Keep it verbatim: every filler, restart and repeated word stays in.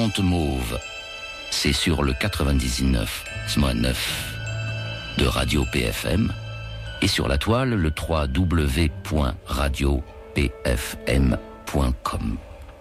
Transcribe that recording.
Conte Mauve. C'est sur le quatre-vingt-dix-neuf neuf de Radio P F M et sur la toile le w w w point radio p f m point com.